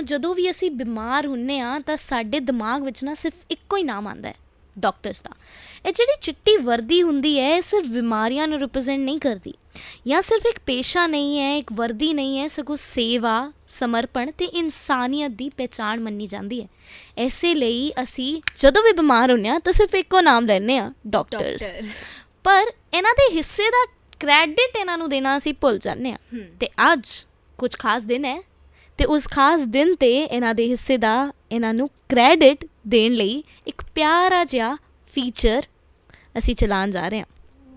ਜਦੋਂ ਵੀ ਅਸੀਂ ਬਿਮਾਰ ਹੁੰਦੇ ਹਾਂ ਤਾਂ ਸਾਡੇ ਦਿਮਾਗ ਵਿੱਚ ਨਾ ਸਿਰਫ ਇੱਕੋ ਹੀ ਨਾਮ ਆਉਂਦਾ ਹੈ, ਡਾਕਟਰਸ ਦਾ। ਇਹ ਜਿਹੜੀ ਚਿੱਟੀ ਵਰਦੀ ਹੁੰਦੀ ਹੈ ਇਹ ਸਿਰਫ ਬਿਮਾਰੀਆਂ ਨੂੰ ਰਿਪਰੈਜ਼ੈਂਟ ਨਹੀਂ ਕਰਦੀ, ਜਾਂ ਸਿਰਫ ਇੱਕ ਪੇਸ਼ਾ ਨਹੀਂ ਹੈ, ਇੱਕ ਵਰਦੀ ਨਹੀਂ ਹੈ, ਸਗੋਂ ਸੇਵਾ, ਸਮਰਪਣ ਅਤੇ ਇਨਸਾਨੀਅਤ ਦੀ ਪਹਿਚਾਣ ਮੰਨੀ ਜਾਂਦੀ ਹੈ। ਇਸੇ ਲਈ ਅਸੀਂ ਜਦੋਂ ਵੀ ਬਿਮਾਰ ਹੁੰਦੇ ਹਾਂ ਤਾਂ ਸਿਰਫ ਇੱਕੋ ਨਾਮ ਲੈਂਦੇ ਹਾਂ, ਡਾਕਟਰਸ। ਪਰ ਇਹਨਾਂ ਦੇ ਹਿੱਸੇ ਦਾ ਕ੍ਰੈਡਿਟ ਇਹਨਾਂ ਨੂੰ ਦੇਣਾ ਅਸੀਂ ਭੁੱਲ ਜਾਂਦੇ ਹਾਂ। ਅਤੇ ਅੱਜ ਕੁਝ ਖਾਸ ਦਿਨ ਹੈ ਅਤੇ ਉਸ ਖਾਸ ਦਿਨ 'ਤੇ ਇਹਨਾਂ ਦੇ ਹਿੱਸੇ ਦਾ ਇਹਨਾਂ ਨੂੰ ਕ੍ਰੈਡਿਟ ਦੇਣ ਲਈ ਇੱਕ ਪਿਆਰਾ ਜਿਹਾ ਫੀਚਰ ਅਸੀਂ ਚਲਾਉਣ ਜਾ ਰਹੇ ਹਾਂ।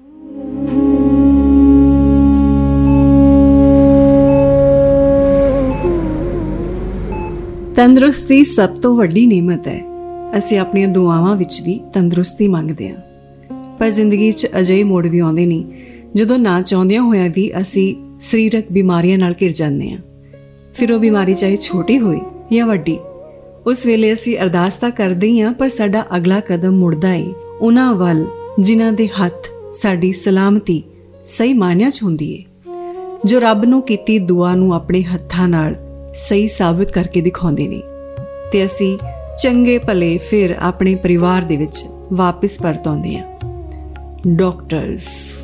ਤੰਦਰੁਸਤੀ ਸਭ ਤੋਂ ਵੱਡੀ ਨਿਮਤ ਹੈ। ਅਸੀਂ ਆਪਣੀਆਂ ਦੁਆਵਾਂ ਵਿੱਚ ਵੀ ਤੰਦਰੁਸਤੀ ਮੰਗਦੇ ਹਾਂ, ਪਰ ਜ਼ਿੰਦਗੀ 'ਚ ਅਜਿਹੇ ਮੋੜ ਵੀ ਆਉਂਦੇ ਨੇ ਜਦੋਂ ਨਾ ਚਾਹੁੰਦਿਆਂ ਹੋਇਆਂ ਵੀ ਅਸੀਂ ਸਰੀਰਕ ਬਿਮਾਰੀਆਂ ਨਾਲ ਘਿਰ ਜਾਂਦੇ ਹਾਂ। ਫਿਰ ਉਹ ਬਿਮਾਰੀ ਚਾਹੇ ਛੋਟੀ ਹੋਏ ਜਾਂ ਵੱਡੀ, ਉਸ ਵੇਲੇ ਅਸੀਂ ਅਰਦਾਸ ਤਾਂ ਕਰਦੇ ਹੀ ਹਾਂ, ਪਰ ਸਾਡਾ ਅਗਲਾ ਕਦਮ ਮੁੜਦਾ ਏ ਉਹਨਾਂ ਵੱਲ ਜਿਨ੍ਹਾਂ ਦੇ ਹੱਥ ਸਾਡੀ ਸਲਾਮਤੀ ਸਹੀ ਮਾਇਨਿਆਂ 'ਚ ਹੁੰਦੀ ਏ, ਜੋ ਰੱਬ ਨੂੰ ਕੀਤੀ ਦੁਆ ਨੂੰ ਆਪਣੇ ਹੱਥਾਂ ਨਾਲ ਸਹੀ ਸਾਬਿਤ ਕਰਕੇ ਦਿਖਾਉਂਦੇ ਨੇ, ਤੇ ਅਸੀਂ ਚੰਗੇ ਭਲੇ ਫਿਰ ਆਪਣੇ ਪਰਿਵਾਰ ਦੇ ਵਿੱਚ ਵਾਪਿਸ ਪਰਤ ਆਉਂਦੇ ਹਾਂ। ਡਾਕਟਰਸ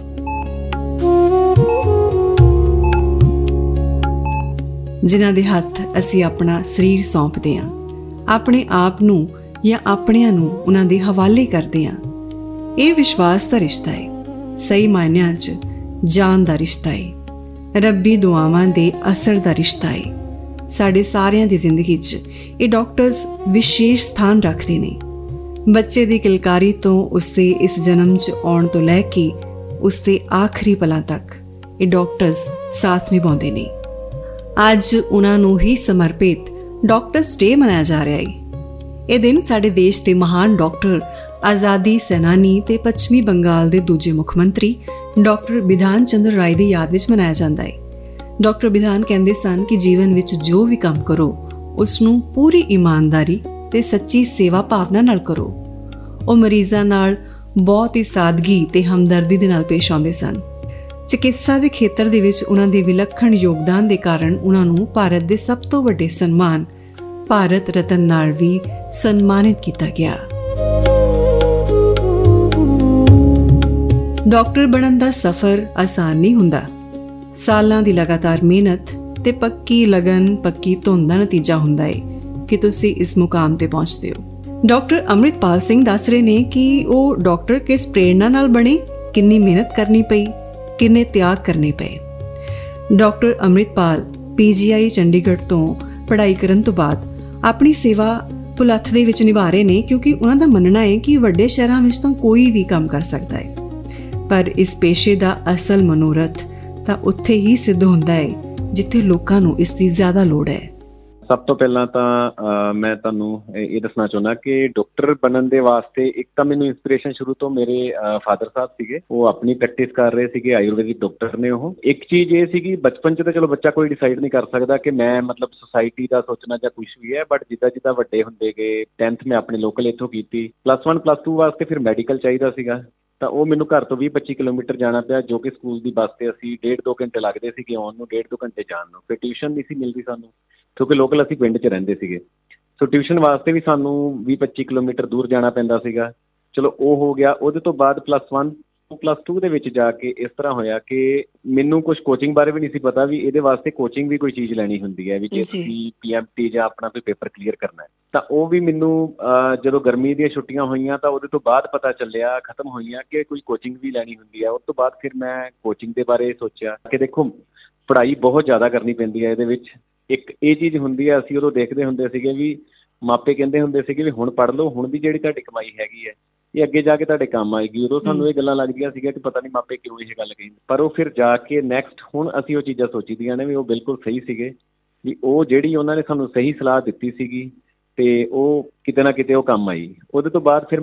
ਜਿਨ੍ਹਾਂ ਦੇ ਹੱਥ ਅਸੀਂ ਆਪਣਾ ਸਰੀਰ ਸੌਂਪਦੇ ਹਾਂ, ਆਪਣੇ ਆਪ ਨੂੰ ਜਾਂ ਆਪਣਿਆਂ ਨੂੰ ਉਹਨਾਂ ਦੇ ਹਵਾਲੇ ਕਰਦੇ ਹਾਂ। ਇਹ ਵਿਸ਼ਵਾਸ ਦਾ ਰਿਸ਼ਤਾ ਹੈ, ਸਹੀ ਮਾਇਨਿਆਂ 'ਚ ਜਾਨ ਦਾ ਰਿਸ਼ਤਾ ਹੈ, ਰੱਬੀ ਦੁਆਵਾਂ ਦੇ ਅਸਰ ਦਾ ਰਿਸ਼ਤਾ ਹੈ। ਸਾਡੇ ਸਾਰਿਆਂ ਦੀ ਜ਼ਿੰਦਗੀ 'ਚ ਇਹ ਡਾਕਟਰਸ ਵਿਸ਼ੇਸ਼ ਸਥਾਨ ਰੱਖਦੇ ਨੇ। ਬੱਚੇ ਦੀ ਕਿਲਕਾਰੀ ਤੋਂ ਉਸਦੇ ਇਸ ਜਨਮ 'ਚ ਆਉਣ ਤੋਂ ਲੈ ਕੇ ਉਸਦੇ ਆਖਰੀ ਪਲਾਂ ਤੱਕ ਇਹ ਡਾਕਟਰਸ ਸਾਥ ਨਿਭਾਉਂਦੇ ਨੇ। ਅੱਜ ਉਹਨਾਂ ਨੂੰ ਹੀ ਸਮਰਪਿਤ ਡਾਕਟਰਸ ਡੇ ਮਨਾਇਆ ਜਾ ਰਿਹਾ ਹੈ। ਇਹ ਦਿਨ ਸਾਡੇ ਦੇਸ਼ ਦੇ ਮਹਾਨ ਡਾਕਟਰ, ਆਜ਼ਾਦੀ ਸੈਨਾਨੀ ਤੇ ਪੱਛਮੀ ਬੰਗਾਲ ਦੇ ਦੂਜੇ ਮੁੱਖ ਮੰਤਰੀ ਡਾਕਟਰ ਬਿਧਾਨ ਚੰਦਰ ਰਾਏ ਦੀ ਯਾਦ ਵਿੱਚ ਮਨਾਇਆ ਜਾਂਦਾ ਹੈ। ਡਾਕਟਰ ਬਿਧਾਨ ਕਹਿੰਦੇ ਸਨ ਕਿ ਜੀਵਨ ਵਿੱਚ ਜੋ ਵੀ ਕੰਮ ਕਰੋ ਉਸ ਨੂੰ ਪੂਰੀ ਇਮਾਨਦਾਰੀ ਤੇ ਸੱਚੀ ਸੇਵਾ ਭਾਵਨਾ ਨਾਲ ਕਰੋ। ਉਹ ਮਰੀਜ਼ਾਂ ਨਾਲ ਬਹੁਤ ਹੀ ਸਾਦਗੀ ਤੇ ਹਮਦਰਦੀ ਦੇ ਨਾਲ ਪੇਸ਼ ਆਉਂਦੇ ਸਨ। ਚਿਕਿਤਸਾ ਦੇ ਖੇਤਰ ਦੇ ਵਿੱਚ ਉਹਨਾਂ ਦੇ ਵਿਲੱਖਣ ਯੋਗਦਾਨ ਦੇ ਕਾਰਨ ਉਹਨਾਂ ਨੂੰ ਭਾਰਤ ਦੇ ਸਭ ਤੋਂ ਵੱਡੇ ਸਨਮਾਨ ਭਾਰਤ ਰਤਨ ਨਾਲ ਵੀ ਸਨਮਾਨਿਤ ਕੀਤਾ ਗਿਆ। ਡਾਕਟਰ ਬਣਨ ਦਾ ਸਫ਼ਰ ਆਸਾਨ ਨਹੀਂ ਹੁੰਦਾ। ਸਾਲਾਂ ਦੀ ਲਗਾਤਾਰ ਮਿਹਨਤ ਤੇ ਪੱਕੀ ਲਗਨ, ਪੱਕੀ ਧੁਨ ਦਾ ਨਤੀਜਾ ਹੁੰਦਾ ਹੈ ਕਿ ਤੁਸੀਂ ਇਸ ਮੁਕਾਮ ਤੇ ਪਹੁੰਚਦੇ ਹੋ। ਡਾਕਟਰ ਅੰਮ੍ਰਿਤਪਾਲ ਸਿੰਘ ਦੱਸ ਰਹੇ ਨੇ ਕਿ ਉਹ ਡਾਕਟਰ ਕਿਸ ਪ੍ਰੇਰਣਾ ਨਾਲ ਬਣੇ, ਕਿੰਨੀ ਮਿਹਨਤ ਕਰਨੀ ਪਈ, ਕਿੰਨੇ ਤਿਆਗ ਕਰਨੇ ਪਏ। ਡਾਕਟਰ ਅੰਮ੍ਰਿਤਪਾਲ PGI ਚੰਡੀਗੜ੍ਹ ਤੋਂ ਪੜ੍ਹਾਈ ਕਰਨ ਤੋਂ ਬਾਅਦ ਆਪਣੀ ਸੇਵਾ ਭੁਲੱਥ ਦੇ ਵਿੱਚ ਨਿਭਾ ਰਹੇ ਨੇ, ਕਿਉਂਕਿ ਉਹਨਾਂ ਦਾ ਮੰਨਣਾ ਹੈ ਕਿ ਵੱਡੇ ਸ਼ਹਿਰਾਂ ਵਿੱਚ ਤਾਂ ਕੋਈ ਵੀ ਕੰਮ ਕਰ ਸਕਦਾ ਹੈ, ਪਰ ਇਸ ਪੇਸ਼ੇ ਦਾ ਅਸਲ ਮਨੋਰਥ ਤਾਂ ਉੱਥੇ ਹੀ ਸਿੱਧ ਹੁੰਦਾ ਹੈ ਜਿੱਥੇ ਲੋਕਾਂ ਨੂੰ ਇਸ ਦੀ ਜ਼ਿਆਦਾ ਲੋੜ ਹੈ। ਸਭ ਤੋਂ ਪਹਿਲਾਂ ਤਾਂ ਮੈਂ ਤੁਹਾਨੂੰ ਇਹ ਦੱਸਣਾ ਚਾਹੁੰਦਾ ਕਿ ਡਾਕਟਰ ਬਣਨ ਦੇ ਵਾਸਤੇ ਇੱਕ ਤਾਂ ਮੈਨੂੰ ਇੰਸਪੀਰੇਸ਼ਨ ਸ਼ੁਰੂ ਤੋਂ ਮੇਰੇ ਫਾਦਰ ਸਾਹਿਬ ਸੀਗੇ। ਉਹ ਆਪਣੀ ਪ੍ਰੈਕਟਿਸ ਕਰ ਰਹੇ ਸੀਗੇ, ਆਯੁਰਵੈਦਿਕ ਡਾਕਟਰ ਨੇ ਉਹ। ਇੱਕ ਚੀਜ਼ ਇਹ ਸੀਗੀ, ਬਚਪਨ 'ਚ ਤਾਂ ਚਲੋ ਬੱਚਾ ਕੋਈ ਡਿਸਾਈਡ ਨਹੀਂ ਕਰ ਸਕਦਾ ਕਿ ਮੈਂ ਮਤਲਬ ਸੁਸਾਇਟੀ ਦਾ ਸੋਚਣਾ ਜਾਂ ਕੁਛ ਵੀ ਹੈ, ਬਟ ਜਿੱਦਾਂ ਜਿੱਦਾਂ ਵੱਡੇ ਹੁੰਦੇ ਗਏ, 10th ਮੈਂ ਆਪਣੇ ਲੋਕਲ ਇੱਥੋਂ ਕੀਤੀ, +1 +2 ਵਾਸਤੇ ਫਿਰ ਮੈਡੀਕਲ ਚਾਹੀਦਾ ਸੀਗਾ, ਤਾਂ ਉਹ ਮੈਨੂੰ ਘਰ ਤੋਂ 20-25 ਕਿਲੋਮੀਟਰ ਜਾਣਾ ਪਿਆ, ਜੋ ਕਿ ਸਕੂਲ ਦੀ ਬੱਸ 'ਤੇ ਅਸੀਂ 1.5-2 ਘੰਟੇ ਲੱਗਦੇ ਸੀਗੇ ਆਉਣ ਨੂੰ, 1.5-2 ਘੰਟੇ ਜਾਣ ਨੂੰ। ਫਿਰ ਟਿਊਸ਼ਨ ਨਹੀਂ ਸੀ ਮਿਲਦੀ ਸਾਨੂੰ, ਕਿਉਂਕਿ ਲੋਕਲ ਅਸੀਂ ਪਿੰਡ 'ਚ ਰਹਿੰਦੇ ਸੀਗੇ, ਸੋ ਟਿਊਸ਼ਨ ਵਾਸਤੇ ਵੀ ਸਾਨੂੰ 20-25 ਕਿਲੋਮੀਟਰ ਦੂਰ ਜਾਣਾ ਪੈਂਦਾ ਸੀਗਾ। ਚਲੋ ਉਹ ਹੋ ਗਿਆ। ਉਹਦੇ ਤੋਂ ਬਾਅਦ +1 +2 ਦੇ ਵਿੱਚ ਜਾ ਕੇ ਇਸ ਤਰ੍ਹਾਂ ਹੋਇਆ ਕਿ ਮੈਨੂੰ ਕੁਛ ਕੋਚਿੰਗ ਬਾਰੇ ਵੀ ਨਹੀਂ ਸੀ ਪਤਾ ਵੀ ਇਹਦੇ ਵਾਸਤੇ ਕੋਚਿੰਗ ਵੀ ਕੋਈ ਚੀਜ਼ ਲੈਣੀ ਹੁੰਦੀ ਹੈ, ਵੀ ਜੇ ਤੁਸੀਂ PMT ਜਾਂ ਆਪਣਾ ਕੋਈ ਪੇਪਰ ਕਲੀਅਰ ਕਰਨਾ ਹੈ। ਤਾਂ ਉਹ ਵੀ ਮੈਨੂੰ ਜਦੋਂ ਗਰਮੀ ਦੀਆਂ ਛੁੱਟੀਆਂ ਹੋਈਆਂ ਤਾਂ ਉਹਦੇ ਤੋਂ ਬਾਅਦ ਪਤਾ ਚੱਲਿਆ, ਖਤਮ ਹੋਈਆਂ, ਕਿ ਕੋਈ ਕੋਚਿੰਗ ਵੀ ਲੈਣੀ ਹੁੰਦੀ ਹੈ। ਉਸ ਤੋਂ ਬਾਅਦ ਫਿਰ ਮੈਂ ਕੋਚਿੰਗ ਦੇ ਬਾਰੇ ਸੋਚਿਆ ਕਿ ਦੇਖੋ ਪੜ੍ਹਾਈ ਬਹੁਤ ਜ਼ਿਆਦਾ ਕਰਨੀ ਪੈਂਦੀ ਹੈ ਇਹਦੇ ਵਿੱਚ। ਇੱਕ ਇਹ ਚੀਜ਼ ਹੁੰਦੀ ਹੈ, ਅਸੀਂ ਉਦੋਂ ਦੇਖਦੇ ਹੁੰਦੇ ਸੀਗੇ ਵੀ ਮਾਪੇ ਕਹਿੰਦੇ ਹੁੰਦੇ ਸੀਗੇ ਵੀ ਹੁਣ ਪੜ੍ਹ ਲਓ, ਹੁਣ ਦੀ ਜਿਹੜੀ ਤੁਹਾਡੀ ਕਮਾਈ ਹੈਗੀ ਹੈ ਇਹ ਅੱਗੇ ਜਾ ਕੇ ਤੁਹਾਡੇ ਕੰਮ ਆਏਗੀ। ਉਦੋਂ ਸਾਨੂੰ ਇਹ ਗੱਲਾਂ ਲੱਗਦੀਆਂ ਸੀਗੀਆਂ ਕਿ ਪਤਾ ਨਹੀਂ ਮਾਪੇ ਕਿਉਂ ਇਹ ਗੱਲ ਕਹੀ, ਪਰ ਉਹ ਫਿਰ ਜਾ ਕੇ ਨੈਕਸਟ ਹੁਣ ਅਸੀਂ ਉਹ ਚੀਜ਼ਾਂ ਸੋਚੀਦੀਆਂ ਨੇ ਵੀ ਉਹ ਬਿਲਕੁਲ ਸਹੀ ਸੀਗੇ, ਵੀ ਉਹ ਜਿਹੜੀ ਉਹਨਾਂ ਨੇ ਸਾਨੂੰ ਸਹੀ ਸਲਾਹ ਦਿੱਤੀ ਸੀਗੀ ਤੇ ਉਹ ਕਿਤੇ ਨਾ ਕਿਤੇ ਉਹ ਕੰਮ ਆਈ। ਉਹਦੇ ਤੋਂ ਬਾਅਦ ਫਿਰ